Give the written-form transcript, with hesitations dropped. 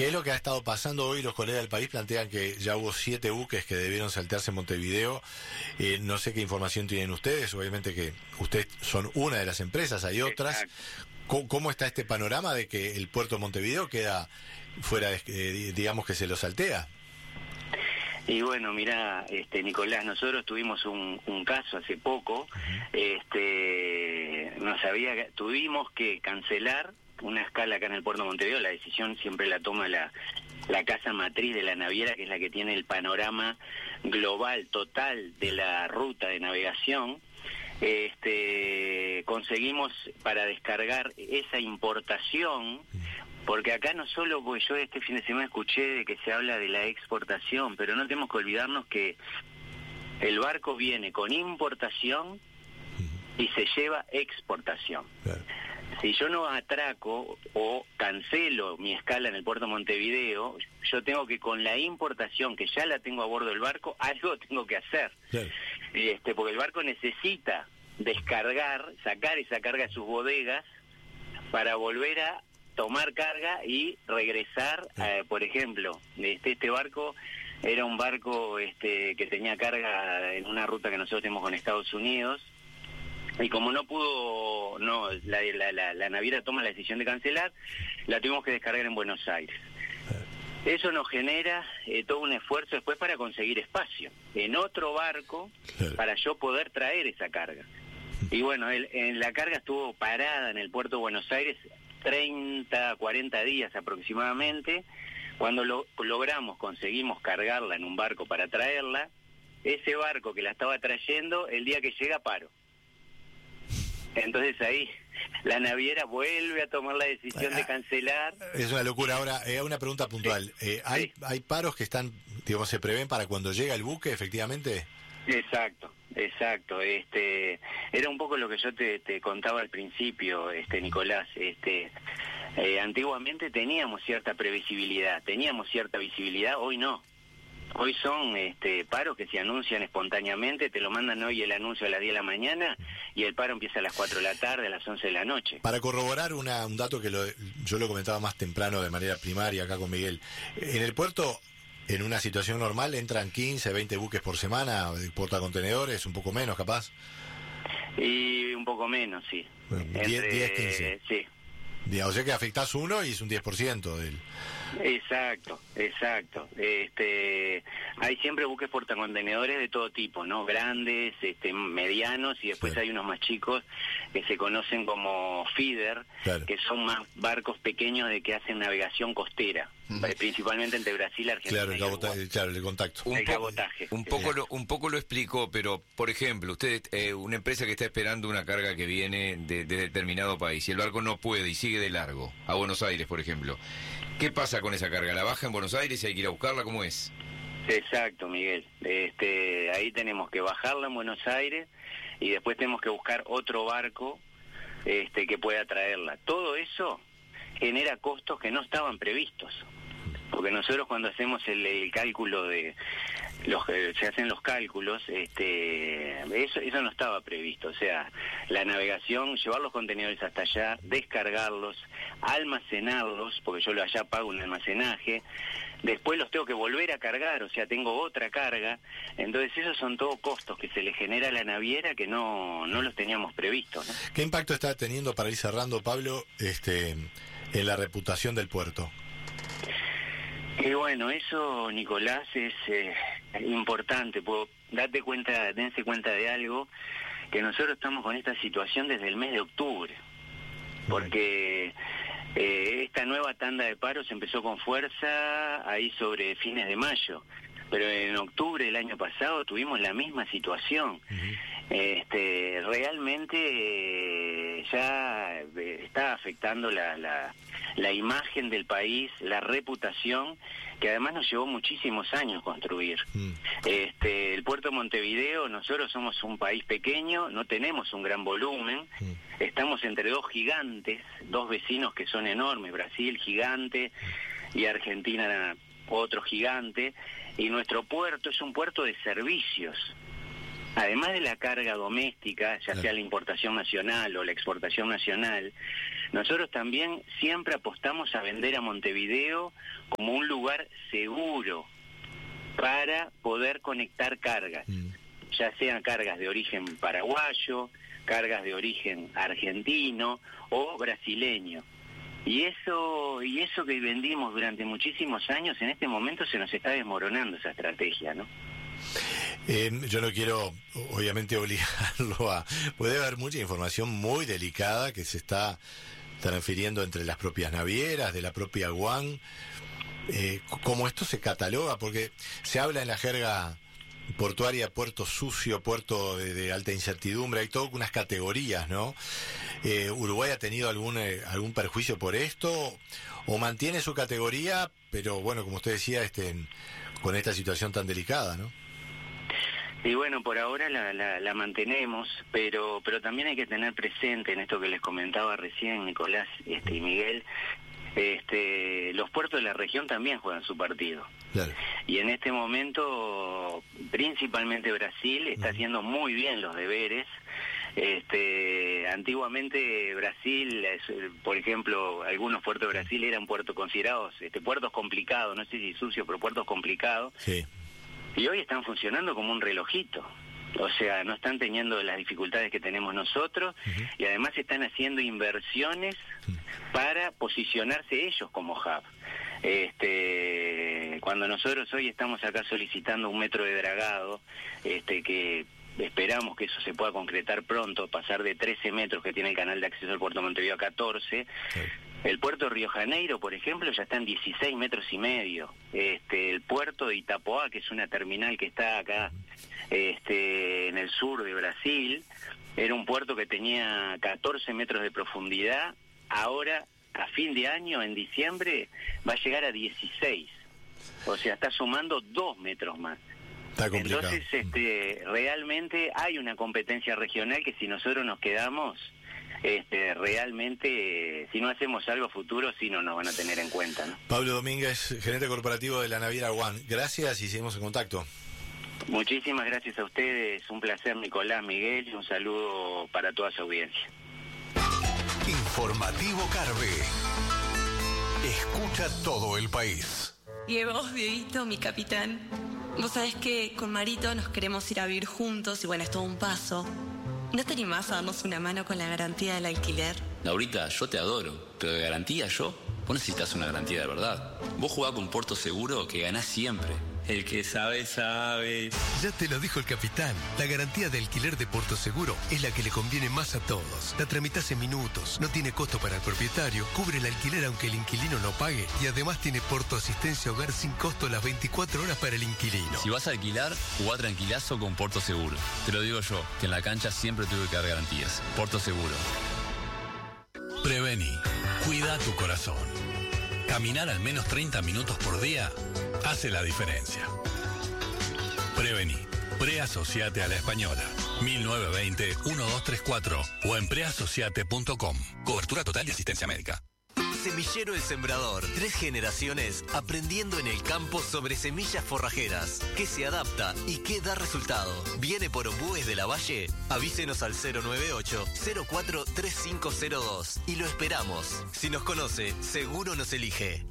¿Qué es lo que ha estado pasando hoy? Los colegas del país plantean que ya hubo 7 buques que debieron saltearse en Montevideo. No sé qué información tienen ustedes, obviamente que ustedes son una de las empresas, hay otras. ¿Cómo está este panorama de que el puerto de Montevideo queda fuera, digamos que se lo saltea? Y bueno, mirá, Nicolás, nosotros tuvimos un caso hace poco, tuvimos que cancelar una escala acá en el puerto de Montevideo. La decisión siempre la toma la casa matriz de la naviera, que es la que tiene el panorama global total de la ruta de navegación. Conseguimos para descargar esa importación, porque acá no solo, porque yo este fin de semana escuché de que se habla de la exportación, pero no tenemos que olvidarnos que el barco viene con importación y se lleva exportación. Claro. Si yo no atraco o cancelo mi escala en el puerto de Montevideo, yo tengo que, con la importación que ya la tengo a bordo del barco, algo tengo que hacer. Claro. Porque el barco necesita descargar, sacar esa carga de sus bodegas para volver a tomar carga y regresar. Por ejemplo, este barco era un barco que tenía carga en una ruta que nosotros tenemos con Estados Unidos, y como no pudo, la naviera toma la decisión de cancelar, la tuvimos que descargar en Buenos Aires. Eso nos genera todo un esfuerzo después para conseguir espacio en otro barco para yo poder traer esa carga. Y bueno, en la carga estuvo parada en el puerto de Buenos Aires 30, 40 días aproximadamente. Cuando conseguimos cargarla en un barco para traerla, ese barco que la estaba trayendo, el día que llega, paró. Entonces ahí la naviera vuelve a tomar la decisión de cancelar. Es una locura. Ahora, una pregunta puntual. ¿Hay paros que están, digamos, se prevén para cuando llega el buque, efectivamente? Exacto. Era un poco lo que yo te contaba al principio, Nicolás. Antiguamente teníamos cierta previsibilidad, teníamos cierta visibilidad, hoy no. Hoy son paros que se anuncian espontáneamente, te lo mandan hoy el anuncio a las 10 de la mañana y el paro empieza a las 4 de la tarde, a las 11 de la noche. Para corroborar un dato que yo lo comentaba más temprano de manera primaria acá con Miguel, en el puerto, en una situación normal, entran 15, 20 buques por semana, portacontenedores, un poco menos capaz. Y un poco menos, sí. Bueno, 10, 15. Sí. O sea que afectás uno y es un 10% del... Exacto. Hay siempre buques portacontenedores de todo tipo, ¿no? Grandes, medianos, y después hay unos más chicos que se conocen como feeder, que son más barcos pequeños de que hacen navegación costera, principalmente entre Brasil y Argentina. Claro, el contacto. El cabotaje. Un poco lo explicó, pero, por ejemplo, usted, una empresa que está esperando una carga que viene de determinado país, y el barco no puede y sigue de largo, a Buenos Aires, por ejemplo. ¿Qué pasa con esa carga? ¿La baja en Buenos Aires y hay que ir a buscarla? ¿Cómo es? Exacto, Miguel. Ahí tenemos que bajarla en Buenos Aires y después tenemos que buscar otro barco que pueda traerla. Todo eso genera costos que no estaban previstos. Porque nosotros cuando hacemos el cálculo se hacen los cálculos, eso no estaba previsto. O sea, la navegación, llevar los contenedores hasta allá, descargarlos, almacenarlos, porque yo allá pago un almacenaje, después los tengo que volver a cargar, o sea, tengo otra carga. Entonces esos son todos costos que se le genera a la naviera que no los teníamos previstos, ¿no? ¿Qué impacto está teniendo, para ir cerrando, Pablo, en la reputación del puerto? Y bueno, eso, Nicolás, es importante. Dense cuenta de algo, que nosotros estamos con esta situación desde el mes de octubre, porque esta nueva tanda de paros empezó con fuerza ahí sobre fines de mayo, pero en octubre del año pasado tuvimos la misma situación. Realmente ya está afectando la imagen del país, la reputación, que además nos llevó muchísimos años construir. El puerto de Montevideo, nosotros somos un país pequeño, no tenemos un gran volumen, estamos entre dos gigantes, dos vecinos que son enormes, Brasil gigante y Argentina otro gigante, y nuestro puerto es un puerto de servicios. Además de la carga doméstica, ya sea la importación nacional o la exportación nacional, Nosotros también siempre apostamos a vender a Montevideo como un lugar seguro para poder conectar cargas, ya sean cargas de origen paraguayo, cargas de origen argentino o brasileño. Y eso que vendimos durante muchísimos años, en este momento se nos está desmoronando esa estrategia, ¿no? Yo no quiero, obviamente, obligarlo a... Puede haber mucha información muy delicada que se está transfiriendo entre las propias navieras, de la propia UAN. ¿Cómo esto se cataloga? Porque se habla en la jerga portuaria, puerto sucio, puerto de alta incertidumbre, hay todas unas categorías, ¿no? ¿Uruguay ha tenido algún perjuicio por esto? ¿O mantiene su categoría, pero bueno, como usted decía, con esta situación tan delicada, ¿no? Y bueno, por ahora la mantenemos, pero también hay que tener presente en esto que les comentaba recién Nicolás y Miguel, los puertos de la región también juegan su partido. Claro. Y en este momento, principalmente Brasil está haciendo muy bien los deberes. Antiguamente Brasil, por ejemplo, algunos puertos de Brasil eran puertos considerados, puertos complicados, no sé si sucios, pero puertos complicados. Sí. Y hoy están funcionando como un relojito. O sea, no están teniendo las dificultades que tenemos nosotros, y además están haciendo inversiones para posicionarse ellos como hub. Cuando nosotros hoy estamos acá solicitando 1 metro de dragado, que esperamos que eso se pueda concretar pronto, pasar de 13 metros que tiene el canal de acceso al puerto de Montevideo a 14, sí. El puerto de Río Janeiro, por ejemplo, ya está en 16 metros y medio. El puerto de Itapoá, que es una terminal que está acá en el sur de Brasil, era un puerto que tenía 14 metros de profundidad. Ahora, a fin de año, en diciembre, va a llegar a 16. O sea, está sumando 2 metros más. Está complicado. Entonces, realmente hay una competencia regional que si nosotros nos quedamos... realmente, si no hacemos algo futuro, sí no nos van a tener en cuenta, ¿no? Pablo Domínguez, gerente corporativo de la naviera UAN. Gracias y seguimos en contacto. Muchísimas gracias a ustedes. Un placer, Nicolás, Miguel, y un saludo para toda su audiencia. Informativo Carve. Escucha todo el país. Y vos, Dieguito, mi capitán. Vos sabés que con Marito nos queremos ir a vivir juntos y bueno, es todo un paso. ¿No te animás a darnos una mano con la garantía del alquiler? Laurita, yo te adoro, pero de garantía yo. Vos necesitas una garantía de verdad. Vos jugás con Puerto Seguro que ganás siempre. El que sabe, sabe. Ya te lo dijo el capitán. La garantía de alquiler de Puerto Seguro es la que le conviene más a todos. La tramitas en minutos, no tiene costo para el propietario, cubre el alquiler aunque el inquilino no pague y además tiene Porto Asistencia Hogar sin costo las 24 horas para el inquilino. Si vas a alquilar, jugá tranquilazo con Puerto Seguro. Te lo digo yo, que en la cancha siempre tuve que dar garantías. Puerto Seguro. Prevení. Cuida tu corazón. Caminar al menos 30 minutos por día hace la diferencia. Prevení. Preasociate a la Española. 1920-1234 o en preasociate.com. Cobertura total de asistencia médica. Semillero El Sembrador. 3 generaciones aprendiendo en el campo sobre semillas forrajeras. ¿Qué se adapta y qué da resultado? ¿Viene por Ombúes de la Valle? Avísenos al 098-043502 y lo esperamos. Si nos conoce, seguro nos elige.